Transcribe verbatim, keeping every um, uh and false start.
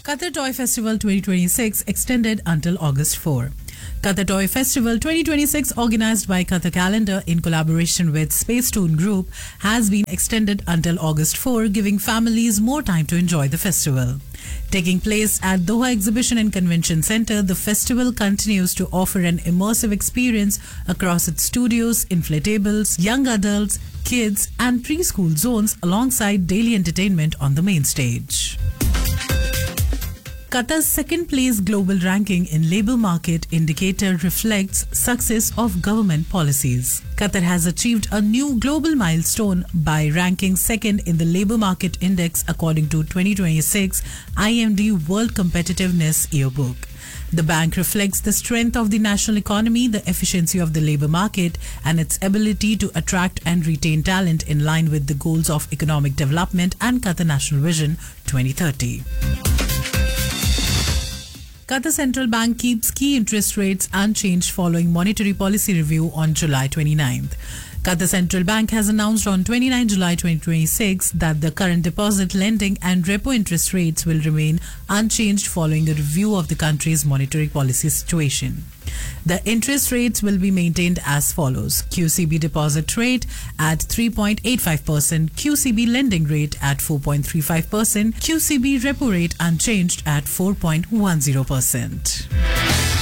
Qatar Toy Festival twenty twenty-six extended until August fourth. Qatar Toy Festival twenty twenty-six, organized by Qatar Calendar in collaboration with Spacetoon Group, has been extended until August fourth, giving families more time to enjoy the festival. Taking place at Doha Exhibition and Convention Center, the festival continues to offer an immersive experience across its studios, inflatables, young adults, kids, and preschool zones alongside daily entertainment on the main stage. Qatar's second place global ranking in labor market indicator reflects success of government policies. Qatar has achieved a new global milestone by ranking second in the labor market index according to twenty twenty-six I M D World Competitiveness Yearbook. The bank reflects the strength of the national economy, the efficiency of the labor market, and its ability to attract and retain talent in line with the goals of economic development and Qatar National Vision twenty thirty. Qatar Central Bank keeps key interest rates unchanged following monetary policy review on July twenty-ninth. Qatar Central Bank has announced on the twenty-ninth of July twenty twenty-six that the current deposit lending and repo interest rates will remain unchanged following a review of the country's monetary policy situation. The interest rates will be maintained as follows: Q C B deposit rate at three point eight five percent, Q C B lending rate at four point three five percent, Q C B repo rate unchanged at four point one zero percent.